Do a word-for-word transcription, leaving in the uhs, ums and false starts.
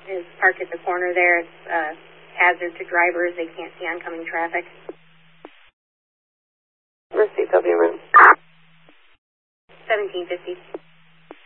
is parked at the corner there. It's a hazard to drivers. They can't see oncoming traffic. Mercy, W M. seventeen fifty.